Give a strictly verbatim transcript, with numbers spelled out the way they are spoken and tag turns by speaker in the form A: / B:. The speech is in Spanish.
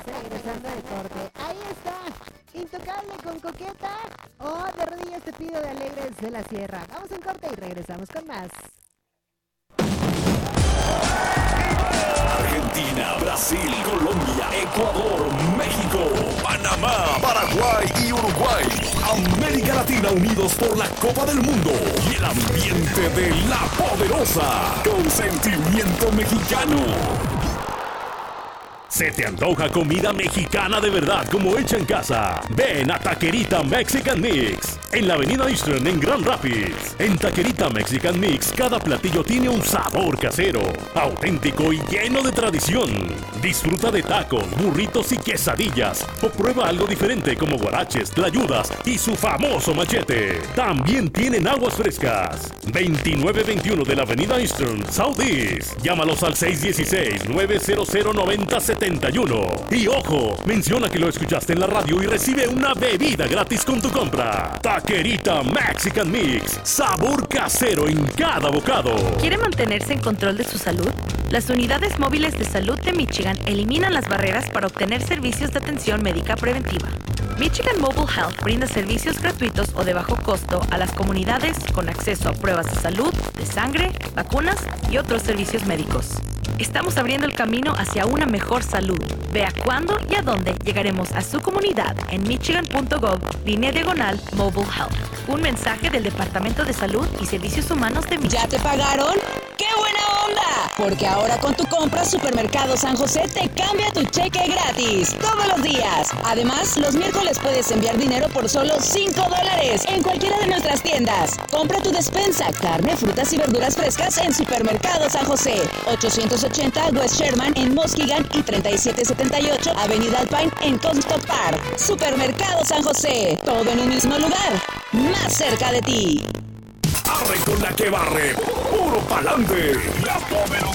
A: Regresando de corte. Ahí está. Intocable con Coqueta. O de rodillas te pido de Alegres de la Sierra. Vamos a un corte y regresamos con más.
B: Argentina, Brasil, Colombia, Ecuador, México, Panamá, Paraguay y Uruguay. América Latina unidos por la Copa del Mundo y el ambiente de La Poderosa. Con sentimiento mexicano. ¿Se te antoja comida mexicana de verdad como hecha en casa? Ven a Taquerita Mexican Mix en la avenida Eastern en Grand Rapids. En Taquerita Mexican Mix cada platillo tiene un sabor casero, auténtico y lleno de tradición. Disfruta de tacos, burritos y quesadillas o prueba algo diferente como guaraches, tlayudas y su famoso machete. También tienen aguas frescas. veintinueve veintiuno de la avenida Eastern, Southeast. Llámalos al seis uno seis, nueve cero cero, nueve cero siete uno. Y ojo, menciona que lo escuchaste en la radio y recibe una bebida gratis con tu compra. Taquerita Mexican Mix, sabor casero en cada bocado.
C: ¿Quiere mantenerse en control de su salud? Las unidades móviles de salud de Michigan eliminan las barreras para obtener servicios de atención médica preventiva. Michigan Mobile Health brinda servicios gratuitos o de bajo costo a las comunidades con acceso a pruebas de salud, de sangre, vacunas y otros servicios médicos. Estamos abriendo el camino hacia una mejor salud. Vea cuándo y a dónde llegaremos a su comunidad en michigan punto gov, línea diagonal Mobile Health. Un mensaje del Departamento de Salud y Servicios Humanos de Michigan.
D: ¿Ya te pagaron? ¡Qué buena onda! Porque ahora con tu compra Supermercado San José te cambia tu cheque gratis todos los días. Además, los miércoles puedes enviar dinero por solo cinco dólares en cualquiera de nuestras tiendas. Compra tu despensa, carne, frutas y verduras frescas en Supermercado San José. ochocientos ochenta West Sherman en Muskegon y treinta y siete setenta y ocho Avenida Alpine en Comstock Park. Supermercado San José. Todo en un mismo lugar. Más cerca de ti.
B: Arre con la que barre. Puro pa'lante. La Poderosa.